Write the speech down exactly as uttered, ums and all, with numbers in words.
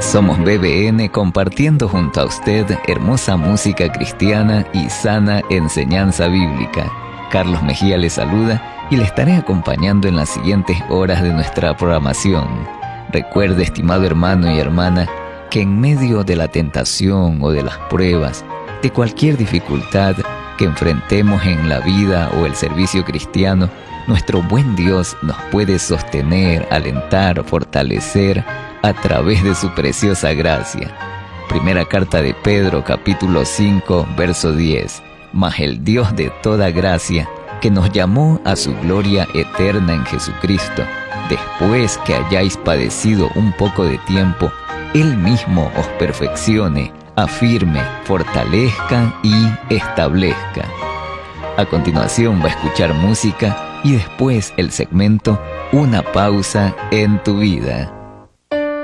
Somos B B N, compartiendo junto a usted hermosa música cristiana y sana enseñanza bíblica. Carlos Mejía le saluda y le estaré acompañando en las siguientes horas de nuestra programación. Recuerde, estimado hermano y hermana, que en medio de la tentación o de las pruebas, de cualquier dificultad que enfrentemos en la vida o el servicio cristiano, nuestro buen Dios nos puede sostener, alentar, fortalecer a través de su preciosa gracia. Primera carta de Pedro, capítulo cinco, verso diez. Mas el Dios de toda gracia, que nos llamó a su gloria eterna en Jesucristo, después que hayáis padecido un poco de tiempo, Él mismo os perfeccione, afirme, fortalezca y establezca. A continuación va a escuchar música y después el segmento Una pausa en tu vida.